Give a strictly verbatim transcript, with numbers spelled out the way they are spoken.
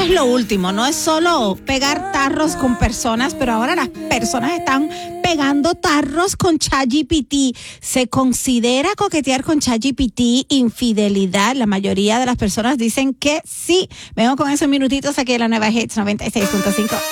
es lo último, no es solo pegar tarros con personas, pero ahora las personas están pegando tarros con ChatGPT. ¿Se considera coquetear con ChatGPT infidelidad? La mayoría de las personas dicen que sí. Vengo con esos minutitos aquí en la nueva Hits noventa y seis punto cinco.